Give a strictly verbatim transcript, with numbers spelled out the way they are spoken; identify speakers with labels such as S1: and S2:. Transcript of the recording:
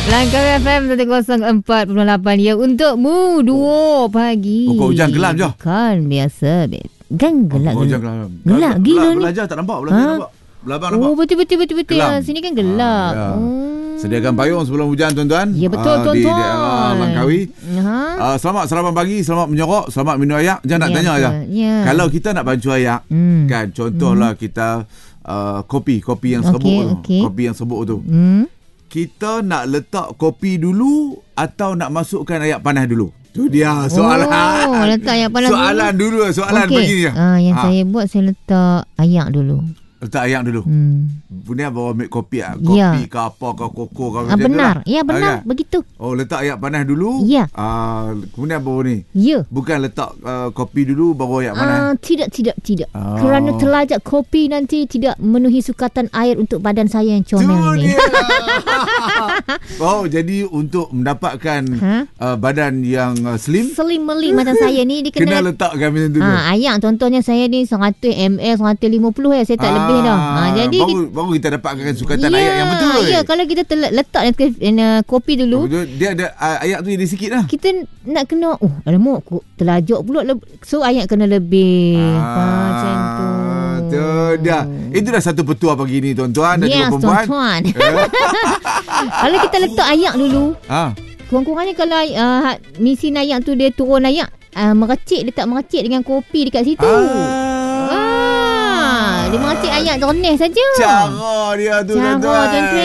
S1: Langkawi F M seratus empat perpuluhan lapan ya untukmu dua pagi.
S2: Pokok hujan gelap je.
S1: Kan biasa. Kan gelap.
S2: Pokok hujan gelap.
S1: Gelap gila ni.
S2: Belajar tak nampak, belajar ha? nampak. Belabang nampak.
S1: Oh betul betul betul betul. Ya. Sini kan gelap. Ha, ya.
S2: oh. Sediakan payung sebelum hujan tuan-tuan.
S1: Ya betul uh, tuan-tuan.
S2: Di daerah Langkawi.
S1: Ha?
S2: Uh, selamat sarapan pagi, selamat menyorok, selamat minum ayak. Jangan nak ya, tanya aja. Ya. Kalau kita nak bancu ayak, hmm. kan contohlah hmm. kita uh, kopi, kopi yang serbuk okay, tu. Okay. Kopi yang serbuk tu. Hmm. Kita nak letak kopi dulu atau nak masukkan ayak panas dulu? Tu dia soalan.
S1: Oh, letak ayak panas
S2: soalan dulu. Soalan dulu, soalan okay. begini.
S1: Ah, yang ha. saya buat saya letak ayak dulu.
S2: Letak ayak dulu. Hmm. Punya bawa make kopi ah. Kopi ya. ke apa ke koko ke
S1: ah, benar. Lah. Ya benar okay. begitu.
S2: Oh, letak ayak panas dulu.
S1: Ya.
S2: Ah, kemudian bawa ni.
S1: Ya.
S2: Bukan letak uh, kopi dulu baru ayak panas.
S1: Ah, tidak tidak tidak. Oh. Kerana terlajak kopi nanti tidak memenuhi sukatan air untuk badan saya yang comel ini.
S2: Oh, jadi untuk mendapatkan ha? uh, badan yang uh, slim.
S1: Slim meling macam saya ni dia kena,
S2: kena letakkan macam tu.
S1: Ah, ayak contohnya saya ni seratus mililiter, seratus lima puluh ya, saya tak ah. lebih dah. Ha, jadi
S2: baru, kita, baru kita dapatkan sukatan
S1: ya,
S2: ayak yang betul.
S1: Ya, kalau kita terle- letak uh, kopi dulu.
S2: Oh, dia ada uh, ayak tu jadi sikit lah.
S1: Kita nak kena, oh alamak, terlajak pula. So ayak kena lebih. Ah, macam tu.
S2: Tu dia. Itulah satu petua pagi ni tuan-tuan dan
S1: yes,
S2: juga perempuan.
S1: Tuan-tuan. Kalau kita letak ayak dulu. Ha. Kurang-kurangnya kalau uh, mesin ayak tu dia turun ayak, uh, meracik, dia tak meracik dengan kopi dekat situ. Ah. Ah. Dia meracik ayak jernih saja.
S2: Cara dia tu
S1: tuan-tuan.